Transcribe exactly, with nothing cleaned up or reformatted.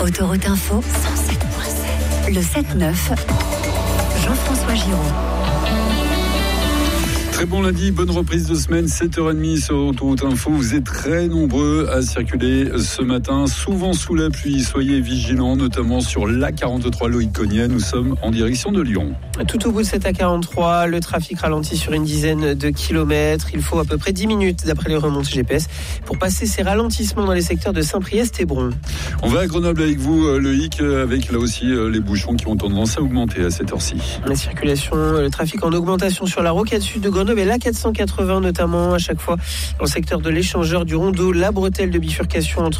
Autoroute Info, cent sept point sept. Le sept neuf, Jean-François Giraud. Très bon lundi, bonne reprise de semaine, sept heures trente sur Autoroute Info. Vous êtes très nombreux à circuler ce matin, souvent sous la pluie. Soyez vigilants, notamment sur l'A quarante-trois Loïc-Cognet. Nous sommes en direction de Lyon. Tout au bout de cette A quarante-trois, le trafic ralentit sur une dizaine de kilomètres. Il faut à peu près dix minutes, d'après les remontées G P S, pour passer ces ralentissements dans les secteurs de Saint-Priest et Bron. On va à Grenoble avec vous, Loïc, avec là aussi les bouchons qui ont tendance à augmenter à cette heure-ci. La circulation, le trafic en augmentation sur la rocade sud de Grenoble et l'A quatre cent quatre-vingts notamment, à chaque fois dans le secteur de l'échangeur du Rondeau, la bretelle de bifurcation entre